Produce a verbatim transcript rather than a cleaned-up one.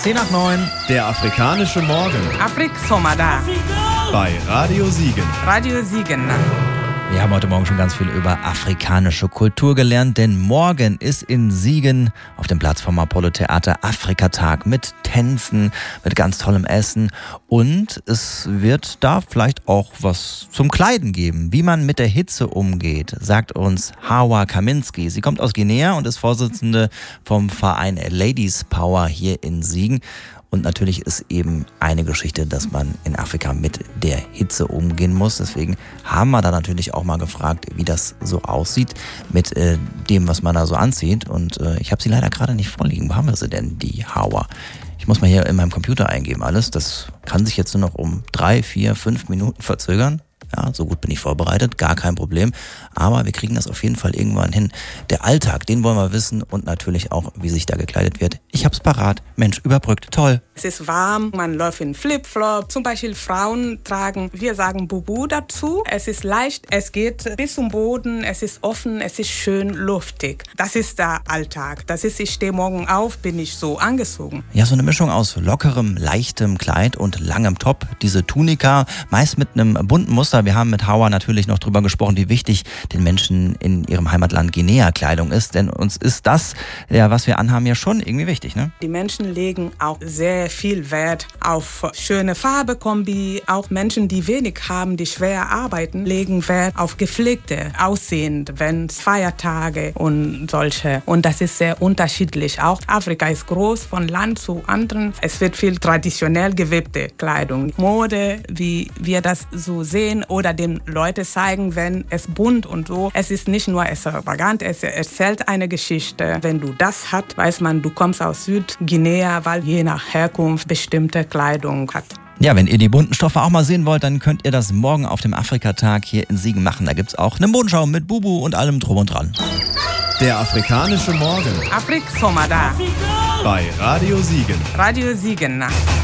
zehn nach neun, der afrikanische Morgen. Afrik Somada. Bei Radio Siegen. Radio Siegen. Wir haben heute Morgen schon ganz viel über afrikanische Kultur gelernt, denn morgen ist in Siegen auf dem Platz vom Apollo-Theater Afrikatag mit Tänzen, mit ganz tollem Essen und es wird da vielleicht auch was zum Kleiden geben. Wie man mit der Hitze umgeht, sagt uns Hawa Kaminski. Sie kommt aus Guinea und ist Vorsitzende vom Verein Ladies Power hier in Siegen. Und natürlich ist eben eine Geschichte, dass man in Afrika mit der Hitze umgehen muss. Deswegen haben wir da natürlich auch mal gefragt, wie das so aussieht mit äh, dem, was man da so anzieht. Und äh, ich habe sie leider gerade nicht vorliegen. Wo haben wir sie denn, die Hawa? Ich muss mal hier in meinem Computer eingeben alles. Das kann sich jetzt nur noch um drei, vier, fünf Minuten verzögern. Ja, so gut bin ich vorbereitet, gar kein Problem. Aber wir kriegen das auf jeden Fall irgendwann hin. Der Alltag, den wollen wir wissen und natürlich auch, wie sich da gekleidet wird. Ich hab's parat. Mensch, überbrückt. Toll. Es ist warm, man läuft in Flipflop. Zum Beispiel Frauen tragen, wir sagen Bubu dazu. Es ist leicht, es geht bis zum Boden, es ist offen, es ist schön luftig. Das ist der Alltag. Das ist, ich stehe morgen auf, bin ich so angezogen. Ja, so eine Mischung aus lockerem, leichtem Kleid und langem Top. Diese Tunika, meist mit einem bunten Muster. Wir haben mit Hawa natürlich noch drüber gesprochen, wie wichtig den Menschen in ihrem Heimatland Guinea Kleidung ist. Denn uns ist das, ja, was wir anhaben, ja schon irgendwie wichtig, ne? Die Menschen legen auch sehr viel Wert auf schöne Farbekombi. Auch Menschen, die wenig haben, die schwer arbeiten, legen Wert auf gepflegte Aussehen, wenn Feiertage und solche. Und das ist sehr unterschiedlich. Auch Afrika ist groß von Land zu anderen. Es wird viel traditionell gewebte Kleidung. Mode, wie wir das so sehen oder den Leuten zeigen, wenn es bunt und so. Es ist nicht nur extravagant, es erzählt eine Geschichte. Wenn du das hast, weiß man, du kommst aus Südguinea, weil je nach Herkunft bestimmte Kleidung hat. Ja, wenn ihr die bunten Stoffe auch mal sehen wollt, dann könnt ihr das morgen auf dem Afrikatag hier in Siegen machen. Da gibt's auch eine Modenschau mit Bubu und allem drum und dran. Der afrikanische Morgen. Afrik Somada. Bei Radio Siegen. Radio Siegen.